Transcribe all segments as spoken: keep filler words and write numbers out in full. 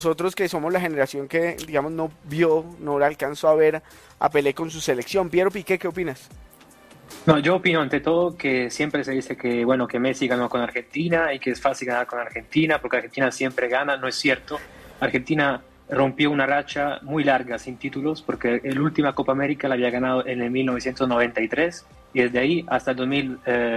nosotros que somos la generación que, digamos, no vio, no alcanzó a ver a Pelé con su selección. Piero Piqué, ¿qué opinas? No, yo opino ante todo que siempre se dice que, bueno, que Messi ganó con Argentina y que es fácil ganar con Argentina porque Argentina siempre gana. No es cierto. Argentina rompió una racha muy larga sin títulos porque la última Copa América la había ganado en el mil novecientos noventa y tres y desde ahí hasta el dos mil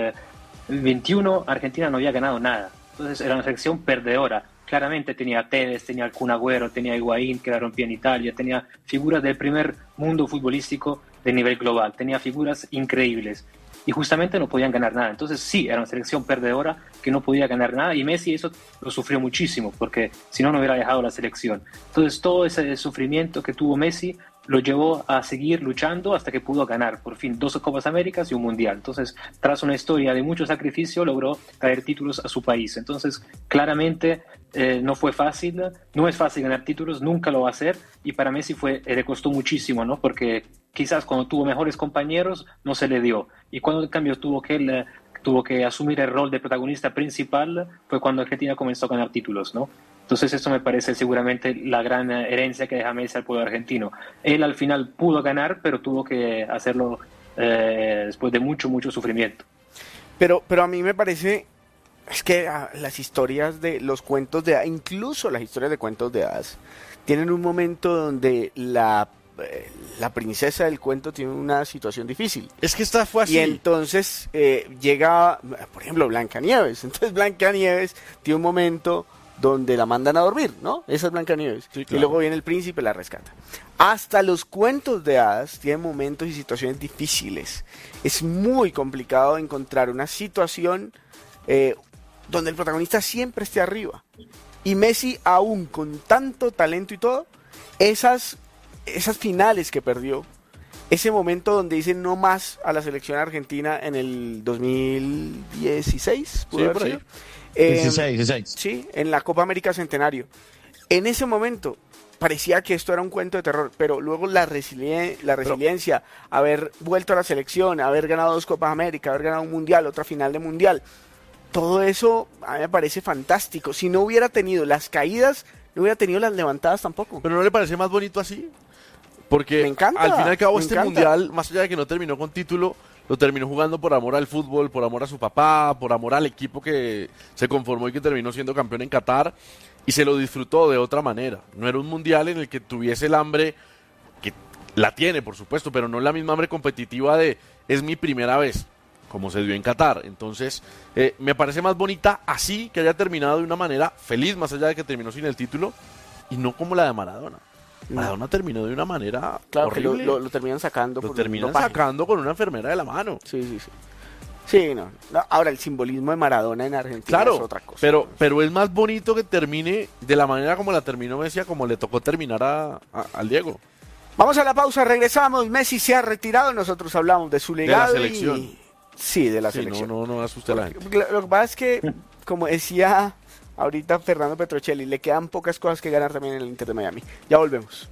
veintiuno Argentina no había ganado nada. Entonces era una selección perdedora. Claramente tenía a Tevez, tenía al Kun Agüero, tenía a Higuaín que la rompía en Italia, tenía figuras del primer mundo futbolístico de nivel global, tenía figuras increíbles y justamente no podían ganar nada. Entonces sí, era una selección perdedora que no podía ganar nada y Messi eso lo sufrió muchísimo porque si no, no hubiera dejado la selección. Entonces todo ese sufrimiento que tuvo Messi lo llevó a seguir luchando hasta que pudo ganar por fin dos Copas Américas y un Mundial. Entonces, tras una historia de mucho sacrificio, logró traer títulos a su país. Entonces, claramente eh, no fue fácil, no es fácil ganar títulos, nunca lo va a hacer y para Messi fue, eh, le costó muchísimo, ¿no? Porque quizás cuando tuvo mejores compañeros no se le dio y cuando en cambio tuvo que él, tuvo que asumir el rol de protagonista principal fue cuando Argentina comenzó a ganar títulos, ¿no? Entonces eso me parece seguramente la gran herencia que deja Messi al pueblo argentino. Él al final pudo ganar, pero tuvo que hacerlo eh, después de mucho, mucho sufrimiento. Pero, pero a mí me parece, es que ah, las historias de los cuentos de hadas, incluso las historias de cuentos de hadas, tienen un momento donde la, eh, la princesa del cuento tiene una situación difícil. Es que esta fue así. Y entonces eh, llega, por ejemplo, Blancanieves. Entonces Blancanieves tiene un momento donde la mandan a dormir, ¿no? Esa es Blancanieves. Sí, claro. Y luego viene el príncipe y la rescata. Hasta los cuentos de hadas tienen momentos y situaciones difíciles. Es muy complicado encontrar una situación eh, donde el protagonista siempre esté arriba. Y Messi, aún con tanto talento y todo, esas, esas finales que perdió, ese momento donde dice no más a la selección argentina en el dos mil dieciséis, ¿pudo sí, haber por ahí. sido? Eh, dieciséis, dieciséis. Sí, en la Copa América Centenario. En ese momento parecía que esto era un cuento de terror, pero luego la, resilien- la resiliencia, pero, haber vuelto a la selección, haber ganado dos Copas América, haber ganado un Mundial, otra final de Mundial, todo eso a mí me parece fantástico. Si no hubiera tenido las caídas, no hubiera tenido las levantadas tampoco. ¿Pero no le parece más bonito así? Porque me encanta, al fin y al cabo me este encanta. Mundial, más allá de que no terminó con título, lo terminó jugando por amor al fútbol, por amor a su papá, por amor al equipo que se conformó y que terminó siendo campeón en Qatar, y se lo disfrutó de otra manera. No era un mundial en el que tuviese el hambre, que la tiene por supuesto, pero no la misma hambre competitiva de es mi primera vez, como se dio en Qatar. Entonces, eh, me parece más bonita así, que haya terminado de una manera feliz, más allá de que terminó sin el título, y no como la de Maradona. Maradona terminó de una manera claro horrible. que lo, lo, lo terminan sacando lo por terminan sacando con una enfermera de la mano. Sí, sí, sí. Sí, no. no. Ahora el simbolismo de Maradona en Argentina claro, es otra cosa. Pero, pero es más bonito que termine de la manera como la terminó Messi, como le tocó terminar a, a, al Diego. Vamos a la pausa, regresamos. Messi se ha retirado, nosotros hablamos de su legado. De la selección. Y... Sí, de la sí, selección. No, no, no asuste a la gente. Lo, lo que pasa es que, como decía ahorita Fernando Petrocelli, le quedan pocas cosas que ganar también en el Inter de Miami. Ya volvemos.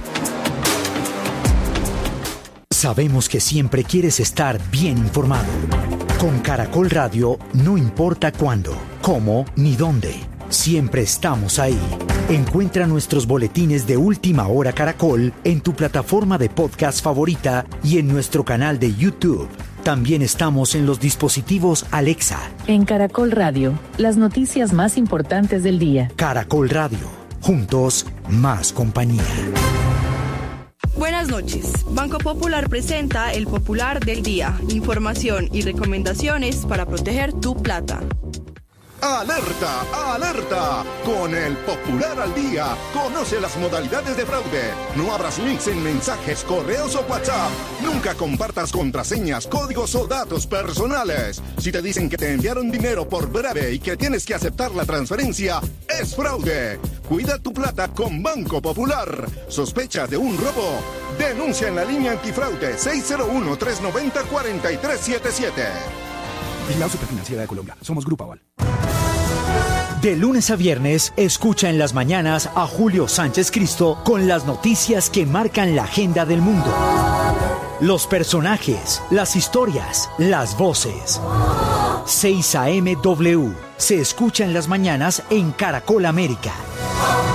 Sabemos que siempre quieres estar bien informado. Con Caracol Radio, no importa cuándo, cómo ni dónde, siempre estamos ahí. Encuentra nuestros boletines de Última Hora Caracol en tu plataforma de podcast favorita y en nuestro canal de YouTube. También estamos en los dispositivos Alexa. En Caracol Radio, las noticias más importantes del día. Caracol Radio, juntos, más compañía. Buenas noches. Banco Popular presenta el Popular del Día. Información y recomendaciones para proteger tu plata. ¡Alerta! ¡Alerta! Con el Popular al Día, conoce las modalidades de fraude. No abras links en mensajes, correos o WhatsApp. Nunca compartas contraseñas, códigos o datos personales. Si te dicen que te enviaron dinero por breve y que tienes que aceptar la transferencia, es fraude. Cuida tu plata con Banco Popular. ¿Sospechas de un robo? Denuncia en la línea antifraude seis cero uno, tres nueve cero, cuatro tres siete siete. Vigilado Superfinanciera de Colombia. Somos Grupo Aval. De lunes a viernes, escucha en las mañanas a Julio Sánchez Cristo con las noticias que marcan la agenda del mundo. Los personajes, las historias, las voces. seis A M W se escucha en las mañanas en Caracol América.